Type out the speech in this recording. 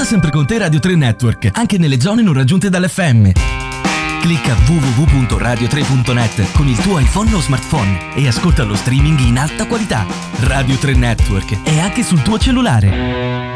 Porta sempre con te Radio 3 Network, anche nelle zone non raggiunte dall'FM. Clicca www.radio3.net con il tuo iPhone o smartphone e ascolta lo streaming in alta qualità. Radio 3 Network è anche sul tuo cellulare.